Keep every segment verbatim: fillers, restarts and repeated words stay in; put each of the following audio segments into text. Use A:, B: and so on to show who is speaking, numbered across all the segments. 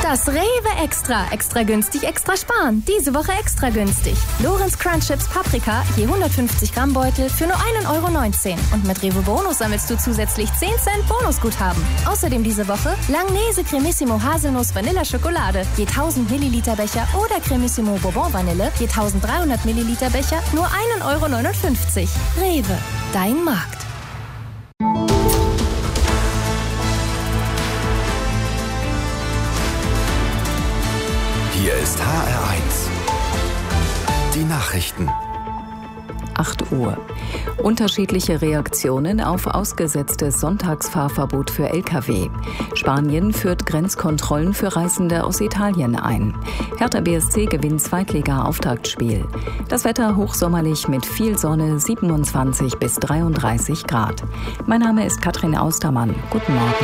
A: Das Rewe Extra. Extra günstig, extra sparen. Diese Woche extra günstig. Lorenz Crunch Chips Paprika, je hundertfünfzig Gramm Beutel für nur ein Euro neunzehn. Und mit Rewe Bonus sammelst du zusätzlich zehn Cent Bonusguthaben. Außerdem diese Woche Langnese Cremissimo Haselnuss Vanilla Schokolade, je tausend Milliliter Becher oder Cremissimo Bourbon Vanille, je eintausenddreihundert Milliliter Becher, nur ein Euro neunundfünfzig. Rewe, dein Markt.
B: Hier ist H R eins. Die Nachrichten.
C: acht Uhr. Unterschiedliche Reaktionen auf ausgesetztes Sonntagsfahrverbot für L K W. Spanien führt Grenzkontrollen für Reisende aus Italien ein. Hertha B S C gewinnt Zweitliga-Auftaktspiel. Das Wetter hochsommerlich mit viel Sonne, siebenundzwanzig bis dreiunddreißig Grad. Mein Name ist Katrin Austermann. Guten Morgen.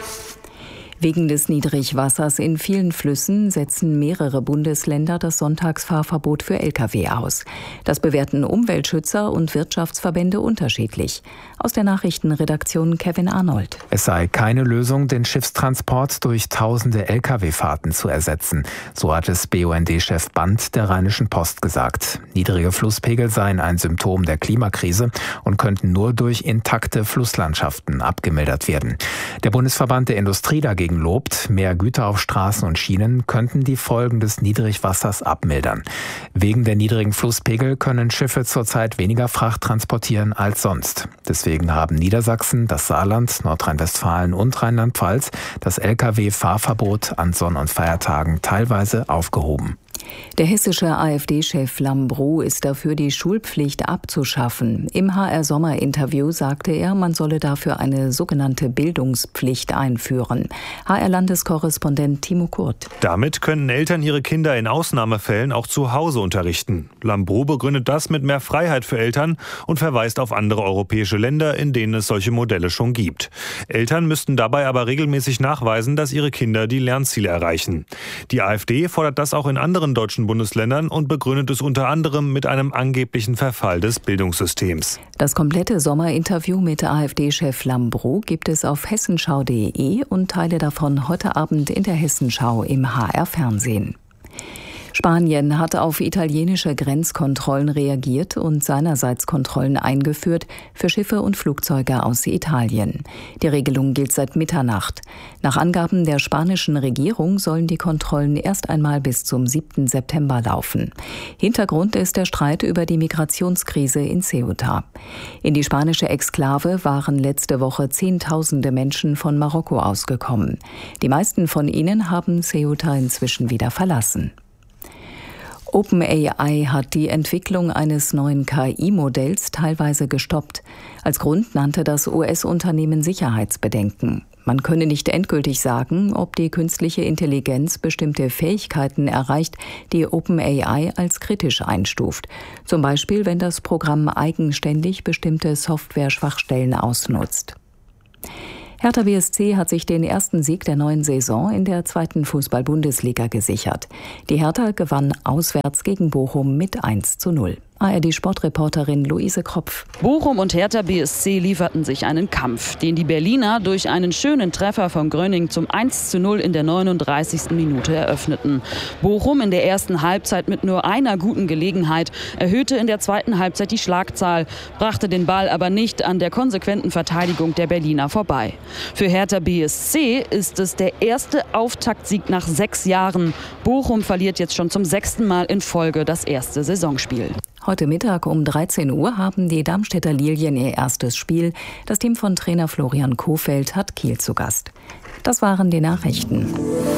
C: Wegen des Niedrigwassers in vielen Flüssen setzen mehrere Bundesländer das Sonntagsfahrverbot für L K W aus. Das bewerten Umweltschützer und Wirtschaftsverbände unterschiedlich. Aus der Nachrichtenredaktion Kevin Arnold.
D: Es sei keine Lösung, den Schiffstransport durch tausende L K W-Fahrten zu ersetzen. So hat es B U N D-Chef Band der Rheinischen Post gesagt. Niedrige Flusspegel seien ein Symptom der Klimakrise und könnten nur durch intakte Flusslandschaften abgemildert werden. Der Bundesverband der Industrie dagegen lobt, mehr Güter auf Straßen und Schienen könnten die Folgen des Niedrigwassers abmildern. Wegen der niedrigen Flusspegel können Schiffe zurzeit weniger Fracht transportieren als sonst. Deswegen haben Niedersachsen, das Saarland, Nordrhein-Westfalen und Rheinland-Pfalz das L K W-Fahrverbot an Sonn- und Feiertagen teilweise aufgehoben.
C: Der hessische AfD-Chef Lambrou ist dafür, die Schulpflicht abzuschaffen. Im H R-Sommer-Interview sagte er, man solle dafür eine sogenannte Bildungspflicht einführen. H R-Landeskorrespondent Timo Kurt.
E: Damit können Eltern ihre Kinder in Ausnahmefällen auch zu Hause unterrichten. Lambrou begründet das mit mehr Freiheit für Eltern und verweist auf andere europäische Länder, in denen es solche Modelle schon gibt. Eltern müssten dabei aber regelmäßig nachweisen, dass ihre Kinder die Lernziele erreichen. Die AfD fordert das auch in anderen deutschen Bundesländern und begründet es unter anderem mit einem angeblichen Verfall des Bildungssystems.
C: Das komplette Sommerinterview mit AfD-Chef Lambrou gibt es auf hessenschau punkt de und Teile davon heute Abend in der Hessenschau im H R-Fernsehen. Spanien hat auf italienische Grenzkontrollen reagiert und seinerseits Kontrollen eingeführt für Schiffe und Flugzeuge aus Italien. Die Regelung gilt seit Mitternacht. Nach Angaben der spanischen Regierung sollen die Kontrollen erst einmal bis zum siebten September laufen. Hintergrund ist der Streit über die Migrationskrise in Ceuta. In die spanische Exklave waren letzte Woche Zehntausende Menschen von Marokko ausgekommen. Die meisten von ihnen haben Ceuta inzwischen wieder verlassen. OpenAI hat die Entwicklung eines neuen K I-Modells teilweise gestoppt. Als Grund nannte das U S-Unternehmen Sicherheitsbedenken. Man könne nicht endgültig sagen, ob die künstliche Intelligenz bestimmte Fähigkeiten erreicht, die OpenAI als kritisch einstuft. Zum Beispiel, wenn das Programm eigenständig bestimmte Software-Schwachstellen ausnutzt. Hertha B S C hat sich den ersten Sieg der neuen Saison in der zweiten Fußball-Bundesliga gesichert. Die Hertha gewann auswärts gegen Bochum mit eins zu null. A R D-Sportreporterin Luise Kropf.
F: Bochum und Hertha B S C lieferten sich einen Kampf, den die Berliner durch einen schönen Treffer von Gröning zum eins zu null in der neununddreißigsten Minute eröffneten. Bochum in der ersten Halbzeit mit nur einer guten Gelegenheit, erhöhte in der zweiten Halbzeit die Schlagzahl, brachte den Ball aber nicht an der konsequenten Verteidigung der Berliner vorbei. Für Hertha B S C ist es der erste Auftaktsieg nach sechs Jahren. Bochum verliert jetzt schon zum sechsten Mal in Folge das erste Saisonspiel.
C: Heute Mittag um dreizehn Uhr haben die Darmstädter Lilien ihr erstes Spiel. Das Team von Trainer Florian Kohfeldt hat Kiel zu Gast. Das waren die Nachrichten.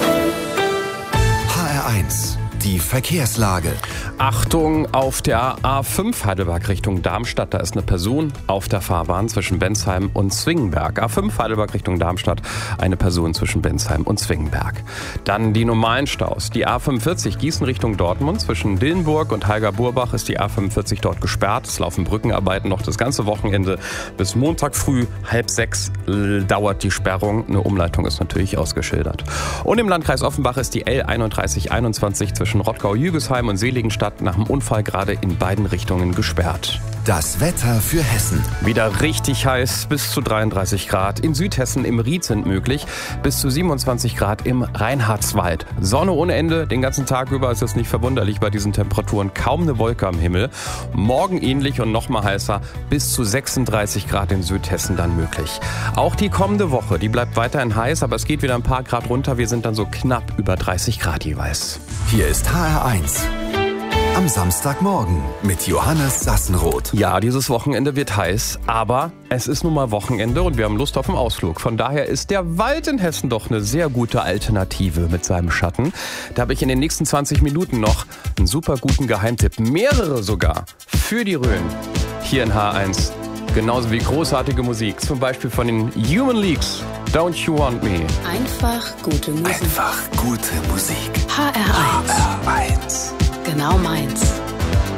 B: H R eins. Die Verkehrslage.
G: Achtung, auf der A fünf Heidelberg Richtung Darmstadt, da ist eine Person auf der Fahrbahn zwischen Bensheim und Zwingenberg. A fünf Heidelberg Richtung Darmstadt, eine Person zwischen Bensheim und Zwingenberg. Dann die normalen Staus. Die A fünfundvierzig Gießen Richtung Dortmund, zwischen Dillenburg und Heiger-Burbach ist die A fünfundvierzig dort gesperrt. Es laufen Brückenarbeiten noch das ganze Wochenende. Bis Montag früh, halb sechs, dauert die Sperrung. Eine Umleitung ist natürlich ausgeschildert. Und im Landkreis Offenbach ist die L einunddreißig einundzwanzig zwischen Rottgau-Jügesheim und Seligenstadt nach dem Unfall gerade in beiden Richtungen gesperrt.
B: Das Wetter für Hessen.
G: Wieder richtig heiß, bis zu dreiunddreißig Grad. In Südhessen im Ried sind möglich, bis zu siebenundzwanzig Grad im Reinhardswald. Sonne ohne Ende, den ganzen Tag über ist es nicht verwunderlich bei diesen Temperaturen. Kaum eine Wolke am Himmel. Morgen ähnlich und noch mal heißer, bis zu sechsunddreißig Grad in Südhessen dann möglich. Auch die kommende Woche, die bleibt weiterhin heiß, aber es geht wieder ein paar Grad runter. Wir sind dann so knapp über dreißig Grad jeweils.
B: Hier ist H R eins. Am Samstagmorgen mit Johannes Sassenroth.
G: Ja, dieses Wochenende wird heiß, aber es ist nun mal Wochenende und wir haben Lust auf einen Ausflug. Von daher ist der Wald in Hessen doch eine sehr gute Alternative mit seinem Schatten. Da habe ich in den nächsten zwanzig Minuten noch einen super guten Geheimtipp, mehrere sogar, für die Rhön. Hier in H R eins. Genauso wie großartige Musik, zum Beispiel von den Human Leagues. Don't You Want Me.
H: Einfach gute Musik.
B: Einfach gute Musik.
H: H R eins.
B: H R eins.
H: Genau meins.